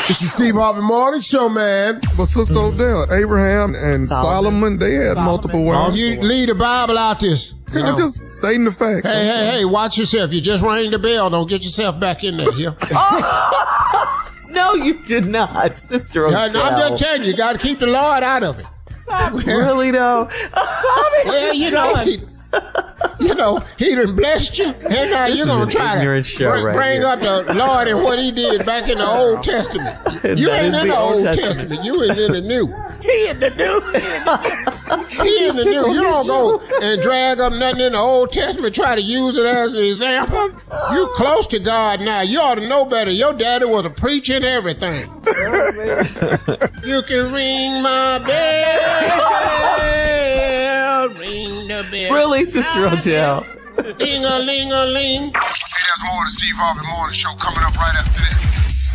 This is Steve Harvey Morning Show, man. But Sister Odell, Abraham and Solomon, they had multiple wives. You leave the Bible out this. I'm just stating the facts. Hey, watch yourself. You just rang the bell. Don't get yourself back in there here. No, you did not, Sister Odell. I'm just telling you, you got to keep the Lord out of it. Really, though? Well, he done blessed you, and now you're going to try to bring up the Lord and what he did back in the Old Testament. You ain't in the Old Testament. You ain't in the New. He in the New. He in the New. You don't go and drag up nothing in the Old Testament, try to use it as an example. You close to God now. You ought to know better. Your daddy was a preacher and everything. You can ring my bell, ring the bell. Really, Sister Odell? Ding-a-ling-a-ling. Hey, that's more of the Steve Harvey Morning Show coming up right after this.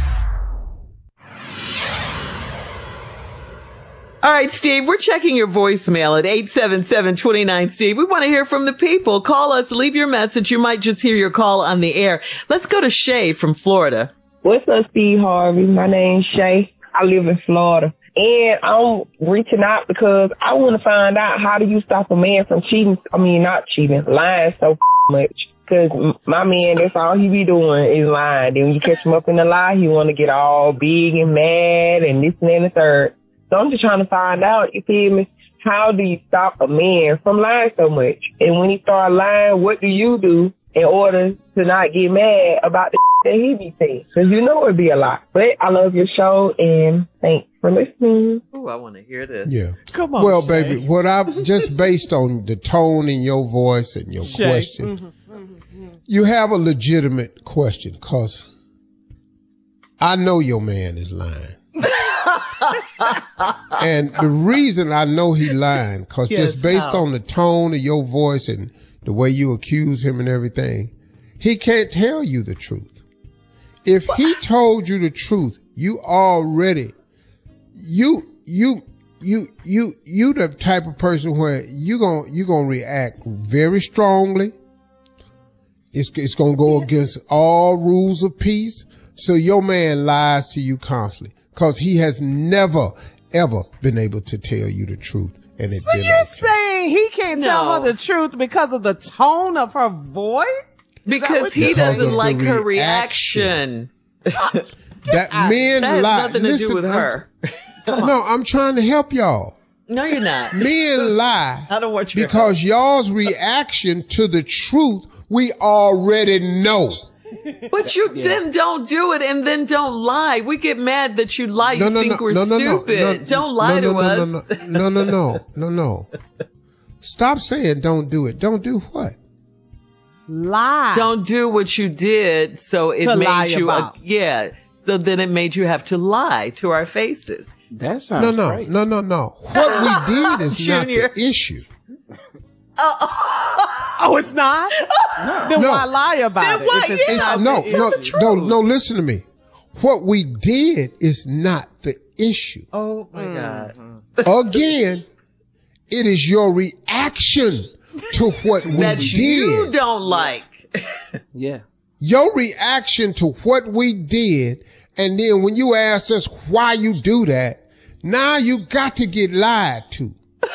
All right, Steve, we're checking your voicemail at 877-29-STEVE. We want to hear from the people. Call us, leave your message. You might just hear your call on the air. Let's go to Shay from Florida. What's up, Steve Harvey? My name's Shay. I live in Florida. And I'm reaching out because I want to find out, how do you stop a man from lying so much? Because my man, that's all he be doing is lying. Then when you catch him up in the lie, he want to get all big and mad and this and that and the third. So I'm just trying to find out, you feel me, how do you stop a man from lying so much? And when he start lying, what do you do in order to not get mad about the that he be saying? Because you know it'd be a lot. But I love your show, and thanks for listening. Oh, I want to hear this. Yeah. Come on, well, Shay. baby, what I've just based on the tone in your voice and your question, you have a legitimate question, because I know your man is lying. And the reason I know he lying, because just based on the tone of your voice and the way you accuse him and everything, he can't tell you the truth. If he told you the truth, you already, you the type of person where you gonna react very strongly. It's gonna go against all rules of peace. So your man lies to you constantly, because he has never, ever been able to tell you the truth. And So you're saying he can't tell her the truth because of the tone of her voice? Because he doesn't like her reaction. That men has lie. nothing to do with her. No, I'm trying to help y'all. No, you're not. Men lie. I don't want you because y'all's reaction to the truth, we already know. But you then don't do it and then don't lie. We get mad that you lie. You think we're stupid. Don't lie to us. No. Stop saying don't do it. Don't do what? Lie. Don't do what you did. So it made you, so then it made you have to lie to our faces. That sounds great. No. What we did is not the issue. Oh, it's not? Then why lie about it? No, listen to me. What we did is not the issue. Oh my God. Again, it is your reaction to what we that did. You don't like. Yeah. Your reaction to what we did, and then when you ask us why you do that, now you got to get lied to.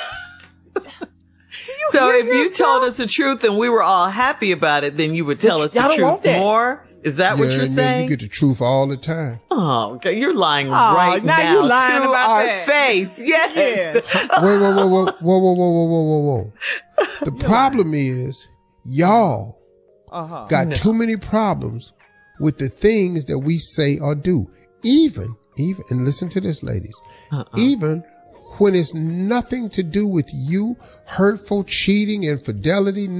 So if you told us the truth and we were all happy about it, then you would tell us the truth more? Is that what you're saying? You get the truth all the time. Oh, okay. You're lying right now. Now you lying to about our that. face. Yes. Whoa. The problem is y'all got too many problems with the things that we say or do. Even, and listen to this, ladies, even when it's nothing to do with you, hurtful, cheating, infidelity,